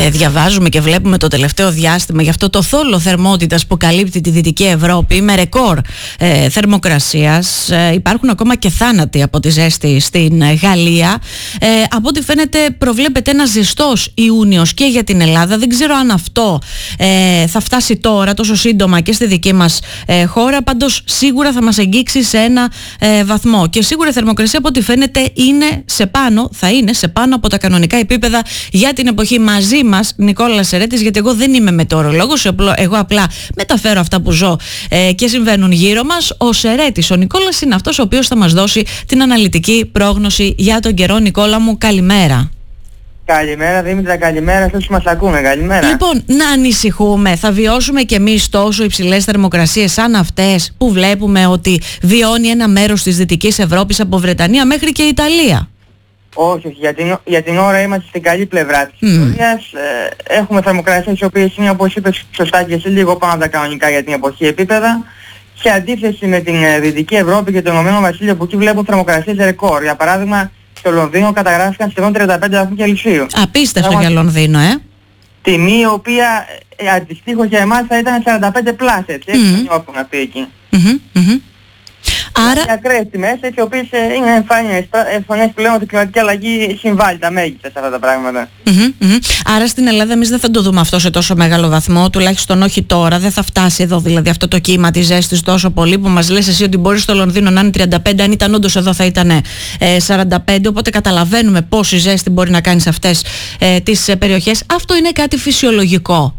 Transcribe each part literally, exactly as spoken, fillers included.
ε, διαβάζουμε και βλέπουμε το τελευταίο διάστημα για αυτό το θόλο θερμότητας που καλύπτει τη Δυτική Ευρώπη με ρεκόρ ε, θερμοκρασίας. Ε, υπάρχουν ακόμα και θάνατοι από τη ζέστη στην Γαλλία. Ε, από ό,τι φαίνεται προβλέπεται ένα ζεστός Ιούνιος και για την Ελλάδα. Δεν ξέρω αν αυτό ε, θα φτάσει τώρα τόσο σύντομα και στη δική μας ε, χώρα. Πάντως σίγουρα θα μας εγγίξει σε ένα ε, βαθμό. Και σίγουρα η θερμοκρασία από ό,τι φαίνεται είναι σε πάνω, θα είναι σε πάνω από τα κανονικά επίπεδα για την εποχή. Μαζί μας Νικόλας Σερέτης, γιατί εγώ δεν είμαι μετεωρολόγος, εγώ απλά μεταφέρω αυτά που ζω ε, και συμβαίνουν γύρω μας. Ο Σερέτης, ο Νικόλας, είναι αυτός ο οποίος θα μας δώσει την αναλυτική πρόγνωση για τον καιρό. Νικόλα μου, καλημέρα. Καλημέρα Δήμητρα, καλημέρα σε όσους μας ακούνε, καλημέρα. Λοιπόν, να ανησυχούμε, θα βιώσουμε κι εμείς τόσο υψηλές θερμοκρασίες σαν αυτές που βλέπουμε ότι βιώνει ένα μέρος της Δυτικής Ευρώπης από Βρετανία μέχρι και Ιταλία? Όχι, όχι, για την, για την ώρα είμαστε στην καλή πλευρά της mm. ιστορίας. Ε, έχουμε θερμοκρασίες οι οποίες είναι, όπως είπες σωστά και εσύ, λίγο πάνω από τα κανονικά για την εποχή επίπεδα. Σε αντίθεση με την ε, Δυτική Ευρώπη και το Ηνωμένο Βασίλειο, που εκεί βλέπουν θερμοκρασίες ρεκόρ. Για παράδειγμα, στο Λονδίνο καταγράφηκαν σχεδόν τριάντα πέντε βαθμούς Κελσίου. Απίστευτο Άμα... για Λονδίνο, ε! Τιμή η οποία ε, αντιστοίχως για εμάς θα ήταν σαράντα πέντε πλάς, έτσι, έτσι mm. νιώθουν αυτοί εκεί. Mm-hmm, mm-hmm. Άρα... Είναι ακραίες τιμές, έτσι, οι οποίες είναι εμφανές, εμφανές πλέον ότι η κλιματική αλλαγή συμβάλλει τα μέγιστα σε αυτά τα πράγματα. Mm-hmm, mm-hmm. Άρα στην Ελλάδα εμείς δεν θα το δούμε αυτό σε τόσο μεγάλο βαθμό, τουλάχιστον όχι τώρα, δεν θα φτάσει εδώ δηλαδή αυτό το κύμα της ζέστης τόσο πολύ που μας λες εσύ ότι μπορεί στο Λονδίνο να είναι τριάντα πέντε, αν ήταν όντως εδώ θα ήταν ε, σαράντα πέντε, οπότε καταλαβαίνουμε πόση ζέστη μπορεί να κάνει σε αυτές ε, τις ε, περιοχές. Αυτό είναι κάτι φυσιολογικό?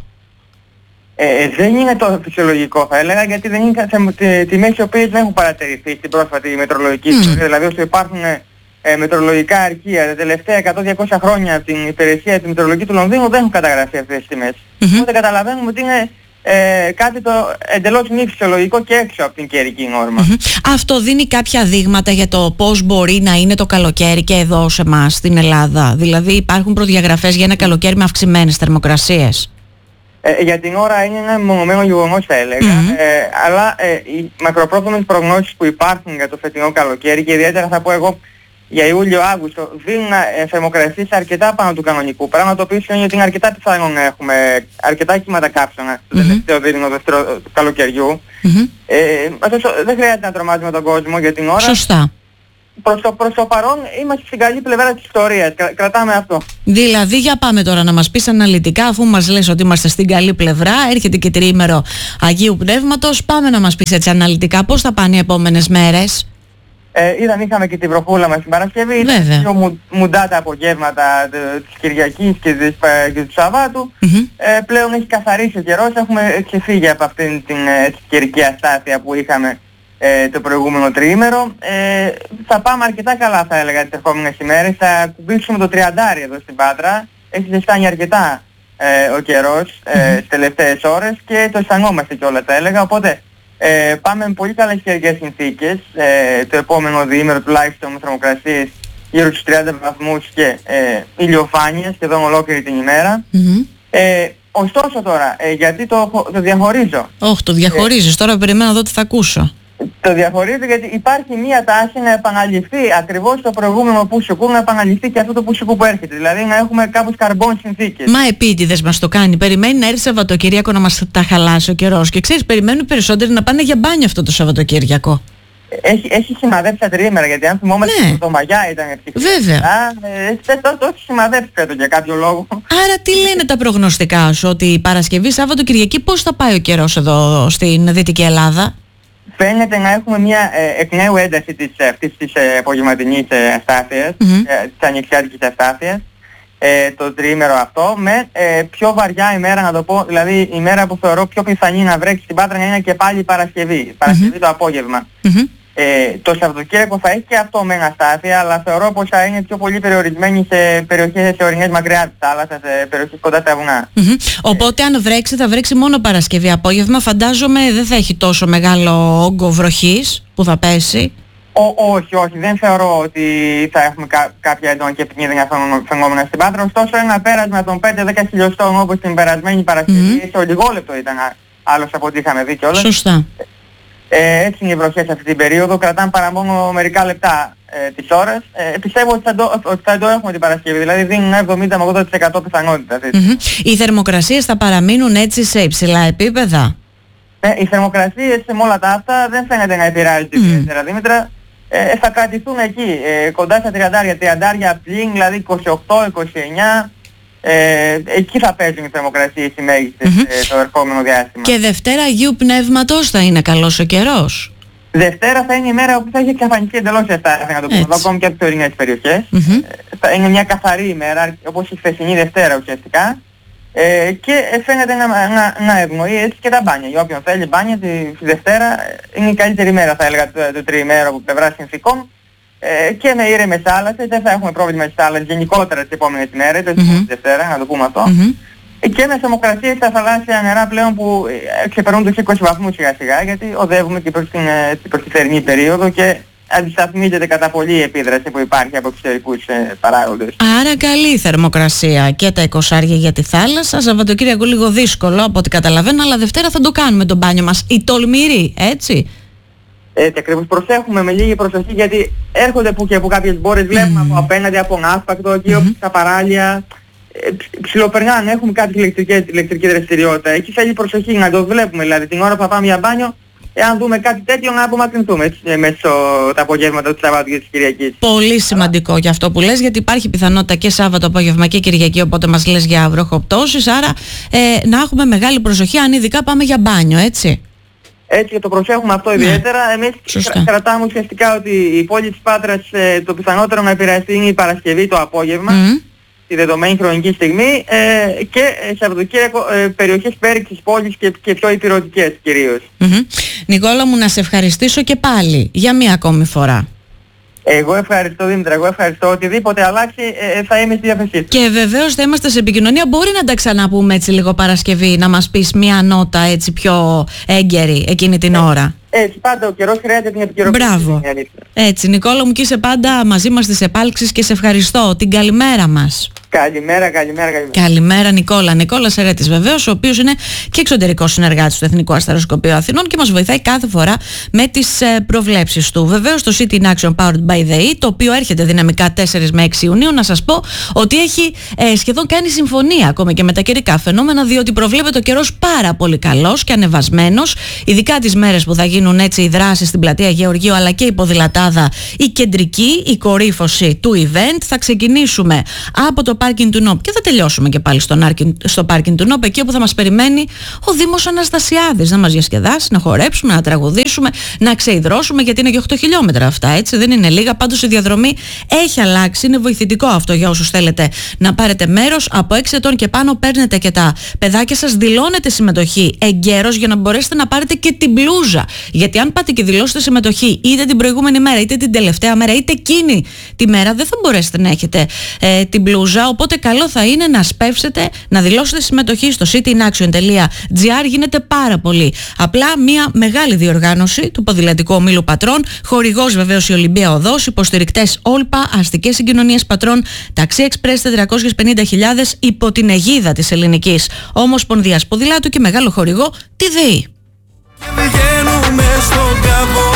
Ε, δεν είναι το φυσιολογικό, θα έλεγα, γιατί δεν είναι τιμές οι οποίες δεν έχουν παρατηρηθεί στην πρόσφατη μετρολογική mm. ιστορία. Δηλαδή όσο υπάρχουν ε, μετρολογικά αρχεία τα τελευταία εκατό με διακόσια χρόνια από την υπηρεσία τη μετρολογική του Λονδίνου δεν έχουν καταγραφεί αυτές τις τιμές. Mm-hmm. Οπότε καταλαβαίνουμε ότι είναι ε, κάτι το εντελώς μη φυσιολογικό και έξω από την καιρική νόρμα. Mm-hmm. Αυτό δίνει κάποια δείγματα για το πώς μπορεί να είναι το καλοκαίρι και εδώ σε εμάς στην Ελλάδα? Δηλαδή υπάρχουν προδιαγραφές για ένα καλοκαίρι με αυξημένες θερμοκρασίες? Ε, για την ώρα είναι ένα μονομένο γεγονός, θα έλεγα, mm-hmm. ε, αλλά ε, οι μακροπρόθεσμες προγνώσεις που υπάρχουν για το φετινό καλοκαίρι και ιδιαίτερα θα πω εγώ για Ιούλιο-Αύγουστο δίνουν ε, θερμοκρασίες αρκετά πάνω του κανονικού, πράγμα το οποίο σημαίνει ότι είναι αρκετά πιθανό να έχουμε αρκετά κύματα κάψωνα στο mm-hmm. τελευταίο δίμηνο δεύτερο του καλοκαιριού. Mm-hmm. Ε, ωστόσο δεν χρειάζεται να τρομάζουμε τον κόσμο για την ώρα. Σωστά. Προς το, προς το παρόν είμαστε στην καλή πλευρά της ιστορίας. Κρα, κρατάμε αυτό. Δηλαδή για πάμε τώρα να μας πεις αναλυτικά, αφού μας λες ότι είμαστε στην καλή πλευρά, έρχεται και τριήμερο Αγίου Πνεύματος, πάμε να μας πεις έτσι αναλυτικά πώς θα πάνε οι επόμενες μέρες. Ε, είδαν, είχαμε και την βροχούλα μας την Παρασκευή, δύο μου, μουντά τα απογεύματα της Κυριακής και, της, και του Σαββάτου. Mm-hmm. Ε, πλέον έχει καθαρίσει ο καιρός, έχουμε ξεφύγει από αυτήν την ε, καιρική αστάθεια που είχαμε Ε, το προηγούμενο τριήμερο. Ε, θα πάμε αρκετά καλά, θα έλεγα, τις επόμενες ημέρες. Θα κουμπίσουμε το τριαντάρι εδώ στην Πάτρα. Έχει ζεστάνει αρκετά ε, ο καιρός ε, mm-hmm. τις τελευταίες ώρες και το αισθανόμαστε κιόλας, θα έλεγα. Οπότε ε, πάμε με πολύ καλές καιρικές συνθήκες. Ε, το επόμενο διήμερο τουλάχιστον με θερμοκρασίες γύρω στους τριάντα βαθμούς και ε, ηλιοφάνεια σχεδόν ολόκληρη την ημέρα. Mm-hmm. Ε, ωστόσο τώρα, ε, γιατί το, το διαχωρίζω. Όχι, το διαχωρίζεις. Ε, τώρα περιμένω να δω τι θα ακούσω. Το διαχωρίζω γιατί υπάρχει μία τάση να επαναληφθεί ακριβώς το προηγούμενο πουσουκού, να επαναληφθεί και αυτό το πουσουκού που έρχεται. Δηλαδή να έχουμε κάπως καρμπών συνθήκες. Μα επίτηδες μας το κάνει. Περιμένει να έρθει Σαββατοκύριακο να μας τα χαλάσει ο καιρός. Και ξέρεις, περιμένουν οι περισσότεροι να πάνε για μπάνιο αυτό το Σαββατοκύριακο. Έχει, έχει σημαδέψει τα τριήμερα, γιατί αν θυμόμαστε ναι. το Μαγιά ήταν ευτυχώς. Βέβαια. Ε, το, το έχει σημαδέψει φέτος για κάποιο λόγο. Άρα τι λένε τα προγνωστικά σου, ότι Παρασκευή, Σάββατο, Κυριακή πώς θα πάει ο καιρός εδώ στην Δυτική Ελλάδα? Φαίνεται να έχουμε μια ε, εκ νέου ένταση της, αυτής της ε, απογευματινής ε, αστάθειας, mm-hmm. ε, της ανοιξιάτικης αστάθειας, ε, το τριήμερο αυτό, με ε, πιο βαριά ημέρα, να το πω, δηλαδή η μέρα που θεωρώ πιο πιθανή να βρέξει στην Πάτρα είναι και πάλι η Παρασκευή, Παρασκευή mm-hmm. το απόγευμα. Mm-hmm. Ε, το Σαββατοκύριακο θα έχει και αυτό με αστάθεια, αλλά θεωρώ πως θα είναι πιο πολύ περιορισμένη σε περιοχές, σε ορεινές μακριά της θάλασσας, σε περιοχές κοντά στα βουνά. Mm-hmm. Οπότε αν βρέξει, θα βρέξει μόνο Παρασκευή απόγευμα. Φαντάζομαι δεν θα έχει τόσο μεγάλο όγκο βροχής που θα πέσει. Ο, όχι, όχι, δεν θεωρώ ότι θα έχουμε κά, κάποια έντονα και επικίνδυνα φαινόμενα στην Πάτρα. Ωστόσο ένα πέρασμα των πέντε με δέκα χιλιοστών όπως την περασμένη Παρασκευή, mm-hmm. σε ολιγόλεπτο ήταν άλλος από ό,τι είχαμε δει κιόλας. Σωστά. Ε, έτσι είναι οι βροχές αυτή την περίοδο, κρατάνε παρά μόνο μερικά λεπτά ε, της ώρας, ε, πιστεύω ότι θα, το, ότι θα το έχουμε την Παρασκευή. Δηλαδή δίνουν εβδομήντα με ογδόντα τοις εκατό πιθανότητα. Mm-hmm. Οι θερμοκρασίες θα παραμείνουν έτσι σε υψηλά επίπεδα? Ε, οι θερμοκρασίες με όλα τα αυτά δεν φαίνεται να επηρεάζουν την ιδιαίτερα, mm. Δήμητρα. Ε, θα κρατηθούν εκεί, ε, κοντά στα τριάντα, τριάντα πλήν, δηλαδή είκοσι οκτώ είκοσι εννιά. Ε, εκεί θα παίζουν οι θερμοκρασίες οι μέγιστες mm-hmm. ε, το ερχόμενο διάστημα. Και Δευτέρα Αγίου Πνεύματος θα είναι καλός ο καιρός? Δευτέρα θα είναι η μέρα που θα έχει εξαφανιστεί εντελώς η αστάθεια, να το πούμε, ακόμη και από τις ορεινές περιοχές. Mm-hmm. Ε, θα είναι μια καθαρή ημέρα, όπως η χθεσινή Δευτέρα ουσιαστικά. Ε, και φαίνεται να, να, να ευνοεί έτσι και τα μπάνια. Για όποιον θέλει μπάνια τη, τη Δευτέρα είναι η καλύτερη μέρα, θα έλεγα, το, το τριημέρο από πλευράς συνθήκων. Ε, και με ήρεμες θάλασσες, δεν θα έχουμε πρόβλημα στις θάλασσες γενικότερα τις επόμενες ημέρες, δεν mm-hmm. τη Δευτέρα, να το πούμε αυτό. Mm-hmm. Ε, και με θερμοκρασίες στα θαλάσσια νερά πλέον που ε, ξεπερνούν τους είκοσι βαθμούς σιγά σιγά, γιατί οδεύουμε και προς την, ε, προς τη θερινή περίοδο και αντισταθμίζεται κατά πολύ η επίδραση που υπάρχει από εξωτερικούς ε, παράγοντες. Άρα καλή θερμοκρασία και τα εικοσάρια για τη θάλασσα. Σαββατοκύριακο λίγο δύσκολο από ό,τι καταλαβαίνω, αλλά Δευτέρα θα το κάνουμε το μπάνιο μας. Οι τολμηροί, έτσι. Έτσι ακριβώς, προσέχουμε με λίγη προσοχή, γιατί έρχονται που και από κάποιες μπόρες, βλέπουμε mm. από απέναντι, από άσπακτο, εκεί mm-hmm. στα παράλια. Ε, ψιλοπερνάνε, έχουμε κάποιες ηλεκτρικές, ηλεκτρική δραστηριότητα. Εκεί θέλει προσοχή να το βλέπουμε, δηλαδή την ώρα που θα πάμε για μπάνιο. Εάν δούμε κάτι τέτοιο, να απομακρυνθούμε μέσω τα απογεύματα του Σαββάτου και της Κυριακής. Πολύ σημαντικό για αυτό που λες, γιατί υπάρχει πιθανότητα και Σάββατο απόγευμα και Κυριακή, οπότε μας λες για βροχοπτώσεις, άρα ε, να έχουμε μεγάλη προσοχή αν ειδικά πάμε για μπάνιο, έτσι. Έτσι, και το προσέχουμε αυτό ιδιαίτερα. Ναι, εμείς κρα, κρατάμε ουσιαστικά ότι η πόλη της Πάτρας ε, το πιθανότερο να επηρεαστεί είναι η Παρασκευή το απόγευμα. Mm. Τη δεδομένη χρονική στιγμή ε, και ε, Σαββατοκύριακο ε, περιοχές πέριξης πόλης και, και πιο υπηρετικές κυρίως. Mm-hmm. Νικόλα μου, να σε ευχαριστήσω και πάλι για μία ακόμη φορά. Εγώ ευχαριστώ, Δήμητρα, εγώ ευχαριστώ. Οτιδήποτε αλλάξει ε, θα είμαι στη διάθεσή του. Και βεβαίως θα είμαστε σε επικοινωνία. Μπορεί να τα ξαναπούμε έτσι λίγο Παρασκευή, να μας πεις μία νότα έτσι πιο έγκαιρη εκείνη την ε, ώρα. Έτσι, πάντα ο καιρός χρειάζεται την επικαιροποίηση. Μπράβο. Έτσι, Νικόλα μου, και είσαι πάντα μαζί μας στις επάλξεις και σε ευχαριστώ. Την καλημέρα μας. Καλημέρα, καλημέρα, καλημέρα. Καλημέρα, Νικόλα. Νικόλα Σερέτης, βεβαίως, ο οποίος είναι και εξωτερικός συνεργάτης του Εθνικού Αστεροσκοπείου Αθηνών και μας βοηθάει κάθε φορά με τις ε, προβλέψεις του. Βεβαίως, το City in Action Powered by the E, το οποίο έρχεται δυναμικά τέσσερα με έξι Ιουνίου, να σας πω ότι έχει ε, σχεδόν κάνει συμφωνία ακόμα και με τα καιρικά φαινόμενα, διότι προβλέπεται ο καιρός πάρα πολύ καλός και ανεβασμένος, ειδικά τις μέρες που θα γίνουν έτσι οι δράσεις στην πλατεία Γεωργίου, αλλά και η ποδηλατάδα, η κεντρική, η κορύφωση του event. Θα ξεκινήσουμε από το πάρκινγκ του Νόπ και θα τελειώσουμε και πάλι στον άρκιν, στο πάρκινγκ του Νόπ, εκεί όπου θα μας περιμένει ο Δήμος Αναστασιάδης να μας διασκεδάσει, να χορέψουμε, να τραγουδήσουμε, να ξεϊδρώσουμε, γιατί είναι και οκτώ χιλιόμετρα αυτά, έτσι, δεν είναι λίγα. Πάντως η διαδρομή έχει αλλάξει, είναι βοηθητικό αυτό για όσους θέλετε να πάρετε μέρος. Από έξι ετών και πάνω παίρνετε και τα παιδάκια σας, δηλώνετε συμμετοχή εγκαίρως για να μπορέσετε να πάρετε και την μπλούζα. Γιατί αν πάτε και δηλώσετε συμμετοχή είτε την προηγούμενη μέρα, είτε την τελευταία μέρα, είτε εκείνη τη μέρα, δεν θα μπορέσετε να έχετε ε, την μπλούζα. Οπότε καλό θα είναι να σπεύσετε, να δηλώσετε συμμετοχή στο cityaction τελεία gr. Γίνεται πάρα πολύ απλά, μια μεγάλη διοργάνωση του ποδηλατικού ομίλου Πατρών. Χορηγός βεβαίως η Ολυμπία Οδός, υποστηρικτές Όλπα, αστικές συγκοινωνίες Πατρών, Ταξί Express τετρακόσιες πενήντα χιλιάδες υπό την αιγίδα της Ελληνικής Ομοσπονδίας Ποδηλάτου και μεγάλο χορηγό τη ΔΕΗ. Βγαίνουμε στον καβό,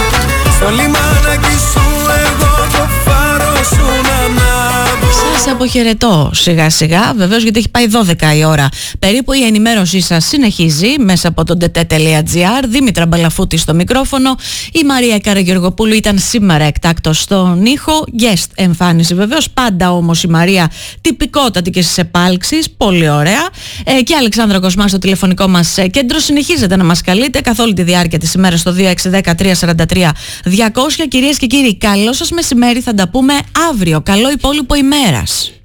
στο λιμάνακι σου εγώ το φάρο σου να ανάβω. Σας αποχαιρετώ σιγά σιγά, βεβαίως, γιατί έχει πάει δώδεκα η ώρα περίπου. Η ενημέρωσή σας συνεχίζει μέσα από το ντι τι τελεία τζι άρ. Δήμητρα Μπαλαφούτη στο μικρόφωνο. Η Μαρία Καραγεωργοπούλου ήταν σήμερα εκτάκτος στον ήχο. Guest εμφάνιση βεβαίως. Πάντα όμως η Μαρία τυπικότατη και στις επάλξεις. Πολύ ωραία. Ε, και η Αλεξάνδρα Κοσμά στο τηλεφωνικό μας κέντρο. Συνεχίζετε να μας καλείτε καθ' όλη τη διάρκεια της ημέρας στο δύο έξι ένα μηδέν τρία τέσσερα τρία διακόσια. Κυρίες και κύριοι, καλό σας μεσημέρι. Θα τα πούμε αύριο. Καλό υπόλοιπο ημέρας.